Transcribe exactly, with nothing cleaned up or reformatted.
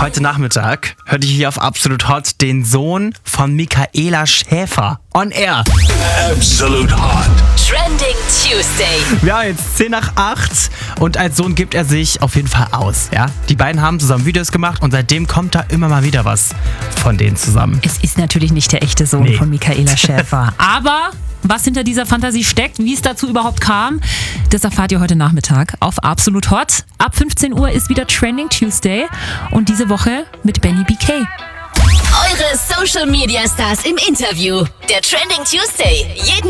Heute Nachmittag hörte ich hier auf Absolut Hot den Sohn von Michaela Schäfer on air. Absolut Hot. Trending Tuesday. Wir haben jetzt zehn nach acht und als Sohn gibt er sich auf jeden Fall aus. Ja? Die beiden haben zusammen Videos gemacht und seitdem kommt da immer mal wieder was von denen zusammen. Es ist natürlich nicht der echte Sohn Nee. von Michaela Schäfer. Aber was hinter dieser Fantasie steckt, wie es dazu überhaupt kam, das erfahrt ihr heute Nachmittag auf Absolut Hot. Ab fünfzehn Uhr ist wieder Trending Tuesday und diese Woche mit Benny B K. Eure Social Media Stars im Interview. Der Trending Tuesday. Jeden